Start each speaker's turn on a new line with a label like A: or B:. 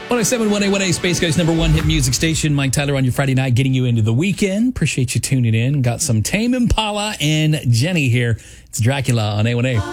A: 1071 A1A, Space Coast #1 hit music station. Mike Tyler on your Friday night, getting you into the weekend. Appreciate you tuning in. Got some Tame Impala and Jenny here. It's Dracula on A1A.